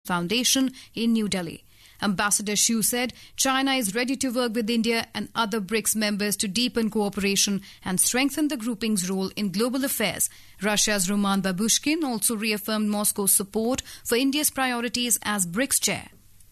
Foundation in New Delhi. Ambassador Xu said China is ready to work with India and other BRICS members to deepen cooperation and strengthen the grouping's role in global affairs. Russia's Roman Babushkin also reaffirmed Moscow's support for India's priorities as BRICS chair.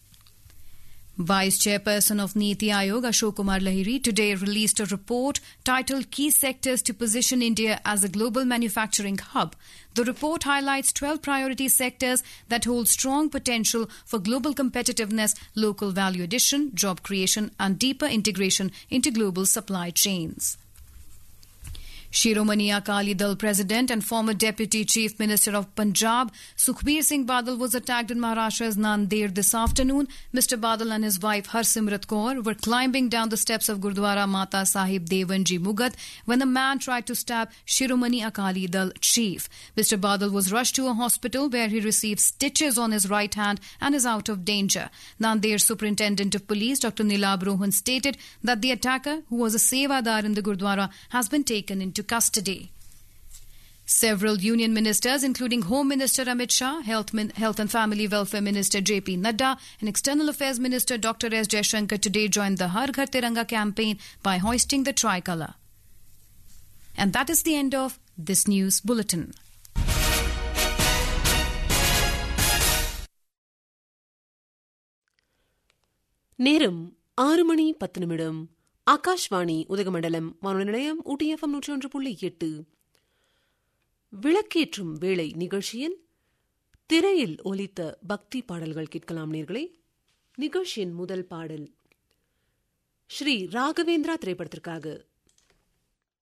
Vice Chairperson of Niti Aayog, Ashok Kumar Lahiri, today released a report titled Key Sectors to Position India as a Global Manufacturing Hub. The report highlights 12 priority sectors that hold strong potential for global competitiveness, local value addition, job creation, and deeper integration into global supply chains. Shiromani Akali Dal President and former Deputy Chief Minister of Punjab, Sukhbir Singh Badal, was attacked in Maharashtra's Nanded this afternoon. Mr. Badal and his wife Harsimrat Kaur were climbing down the steps of Gurdwara Mata Sahib Devanji Mugat when a man tried to stab Shiromani Akali Dal chief. Mr. Badal was rushed to a hospital where he received stitches on his right hand and is out of danger. Nanded Superintendent of Police Dr. Nilab Rohan stated that the attacker, who was a sevadar in the Gurdwara, has been taken into custody. Several union ministers, including Home Minister Amit Shah, Health and Family Welfare Minister J.P. Nadda, and External Affairs Minister Dr. S. Jaishankar today joined the Har Ghar Tiranga campaign by hoisting the tricolour. And that is the end of this news bulletin. நேரம் 6:10 ஆகாஷ்வாணி உதகமண்டலம் வானொலி நிலையம் ஊட்டி FM 101.8. விளக்கேற்றும் வேளை நிகழ்ச்சியில் திரையில் ஒலித்த பக்தி பாடல்கள் கேட்கலாம் நேர்களே. நிகழ்ச்சியின் முதல் பாடல் ஸ்ரீ ராகவேந்திரா திரைப்படத்திற்காக